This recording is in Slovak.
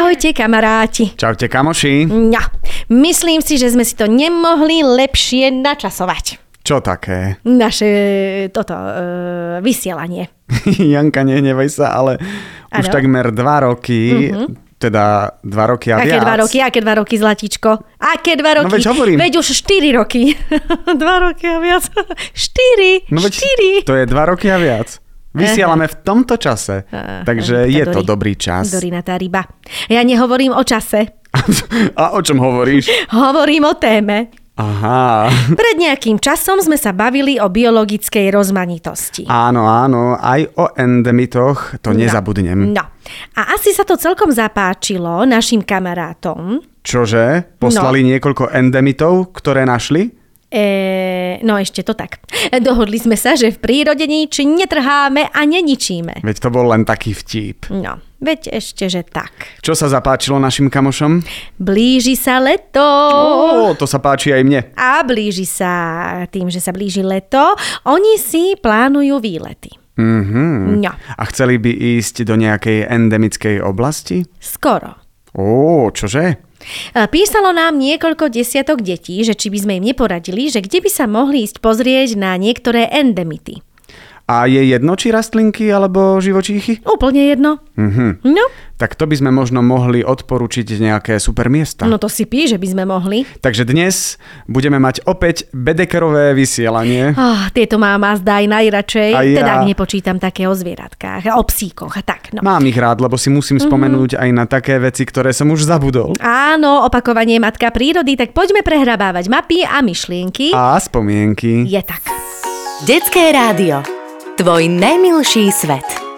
Ahojte kamaráti. Čaute kamoši. No, myslím si, že sme si to nemohli lepšie načasovať. Čo také? Naše vysielanie. Janka, nehnevaj sa, ale už takmer 2 roky... Teda 2 roky a viac. Aké 2 roky, zlatíčko? Aké 2 roky? No veď hovorím. Veď už 4 roky. 2 roky a viac. 4. No veď 4. To je 2 roky a viac. Vysielame v tomto čase. Takže je to dobrý čas. Dorinatá ryba. Ja nehovorím o čase. A o čom hovoríš? Hovorím o téme. Aha. Pred nejakým časom sme sa bavili o biologickej rozmanitosti. Áno, aj o endemitoch, to nezabudnem. No. A asi sa to celkom zapáčilo našim kamarátom. Čože? Poslali niekoľko endemitov, ktoré našli? No ešte to tak. Dohodli sme sa, že v prírode nič netrháme a neničíme. Veď to bol len taký vtip. No, veď ešte, že tak. Čo sa zapáčilo našim kamošom? Blíži sa leto. To sa páči aj mne. A blíži sa tým, že sa blíži leto, oni si plánujú výlety. No. A chceli by ísť do nejakej endemickej oblasti? Skoro. Čože? Písalo nám niekoľko desiatok detí, že či by sme im neporadili, že kde by sa mohli ísť pozrieť na niektoré endemity. A je jedno, či rastlinky alebo živočíchy? Úplne jedno. No. Tak to by sme možno mohli odporučiť nejaké super miesta. No to si píš, že by sme mohli. Takže dnes budeme mať opäť bedekerové vysielanie. Tieto mám zdá aj najradšej. A ja... Teda nepočítam také o zvieratkách, o psíkoch a tak. No. Mám ich rád, lebo si musím spomenúť aj na také veci, ktoré som už zabudol. Áno, opakovanie matka prírody, tak poďme prehrabávať mapy a myšlienky. A spomienky. Je tak. Detské rádio. Tvoj najmilší svet.